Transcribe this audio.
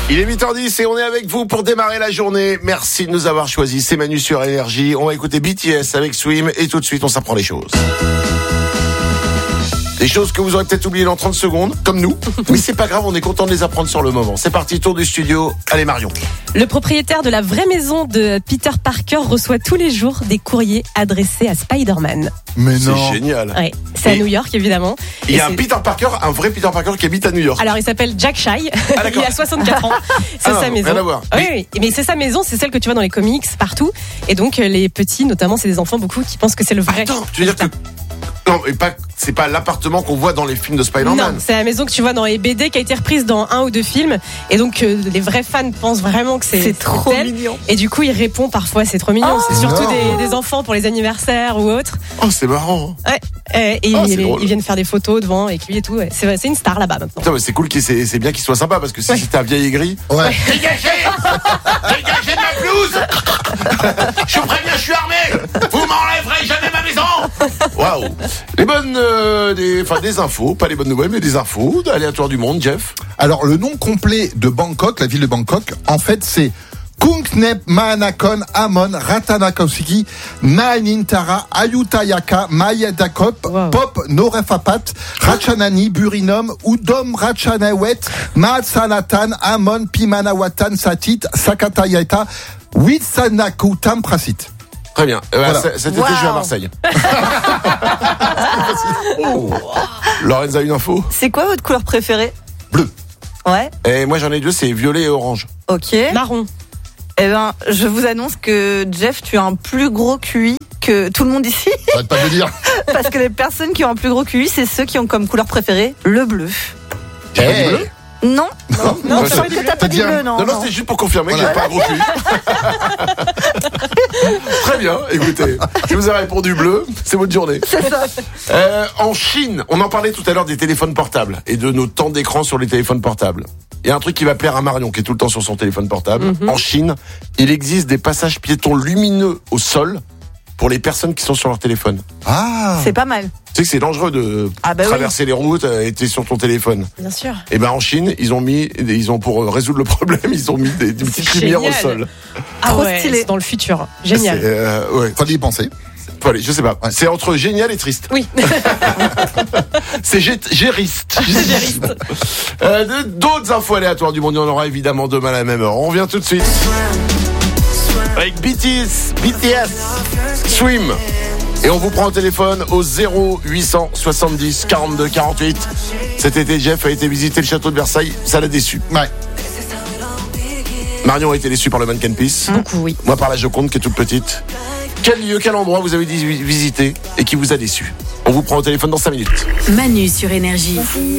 Il est 8h10 et on est avec vous pour démarrer la journée. Merci de nous avoir choisis. C'est Manu sur Énergie. On va écouter BTS avec Swim et tout de suite on s'apprend les choses. Des choses que vous aurez peut-être oubliées dans 30 secondes, comme nous. Mais c'est pas grave, on est content de les apprendre sur le moment. C'est parti, tour du studio. Allez Marion. Le propriétaire de la vraie maison de Peter Parker reçoit tous les jours des courriers adressés à Spider-Man. Mais non. C'est génial. Ouais, c'est à New York évidemment. Il y a un Peter Parker, un vrai Peter Parker qui habite à New York. Alors il s'appelle Jack Shy, Ah, il a 64 ans, c'est sa maison. Rien à voir. Oui, mais c'est sa maison, c'est celle que tu vois dans les comics partout. Et donc les petits, notamment c'est des enfants beaucoup qui pensent que c'est le vrai. Attends, tu veux dire que... Non, mais pas, c'est pas l'appartement qu'on voit dans les films de Spider-Man. Non, c'est la maison que tu vois dans les BD qui a été reprise dans 1 ou 2 films. Et donc les vrais fans pensent vraiment que c'est trop elle. mignon. Et du coup il répond parfois c'est trop mignon. C'est surtout non. des enfants pour les anniversaires ou autres. Oh, c'est marrant. Ouais. Et c'est drôle. ils viennent faire des photos devant avec lui et tout. Ouais. C'est une star là-bas maintenant. Putain, mais c'est cool, c'est bien qu'il soit sympa parce que si c'était un vieil aigri. Ouais. Dégagez de ma pelouse. Je vous préviens, je suis armé. Vous m'enlèverez jamais ma maison. Waouh. Les bonnes, des infos, pas les bonnes nouvelles, mais des infos aléatoires du monde, Jeff. Alors, le nom complet de Bangkok, la ville de Bangkok, en fait, c'est Kungtnep Mahanakon Amon Ratanakowski Nainintara Ayutthayaka Mayadakop Wow. Pop Norefapat Ratchanani Burinom Udom Ratchanawet Maatsanatan Amon Pimanawatan Satit Sakatayata Witsanakutam Prasit. Très bien. Voilà. Cet été, je vais à Marseille. Oh. Lorenz a une info. C'est quoi votre couleur préférée? Bleu. Ouais, Et moi, j'en ai deux, c'est violet et orange. ok. Marron. Eh ben, je vous annonce que Jeff, tu as un plus gros QI que tout le monde ici. Arrête pas de le dire. Parce que les personnes qui ont un plus gros QI, c'est ceux qui ont comme couleur préférée le bleu. J'ai pas dit bleu. Non, Non, Ouais, je crois que t'as pas t'as dit dit bleu, non. Non, c'est juste pour confirmer que j'ai Voilà. pas un gros cul. Très bien, écoutez, si vous avez répondu bleu, c'est votre journée. C'est ça. En Chine, on en parlait tout à l'heure des téléphones portables et de nos temps d'écran sur les téléphones portables. Il y a un truc qui va plaire à Marion qui est tout le temps sur son téléphone portable. En Chine, il existe des passages piétons lumineux au sol pour les personnes qui sont sur leur téléphone. Ah. C'est pas mal. Tu sais que c'est dangereux de Ah bah oui. traverser les routes et t'es sur ton téléphone. Bien sûr. Et ben en Chine, ils ont pour résoudre le problème, ils ont mis des petites C'est lumières au génial. sol. Ah Trop ouais, stylé. c'est dans le futur. Génial. Ouais. Fallait y penser. Faut aller, je sais pas. C'est entre génial et triste. Oui. C'est gériste. D'autres infos aléatoires du monde, il y en aura évidemment demain à la même heure. On revient tout de suite avec BTS, Swim. Et on vous prend au téléphone au 0870 42 48. Cet été, Jeff a été visiter le château de Versailles. Ça l'a déçu. Ouais. Marion a été déçue par le Mannequin Peace. Beaucoup, oui. Moi par la Joconde qui est toute petite. Quel lieu, quel endroit vous avez dit visiter et qui vous a déçu? On vous prend au téléphone dans 5 minutes. Manu sur Énergie.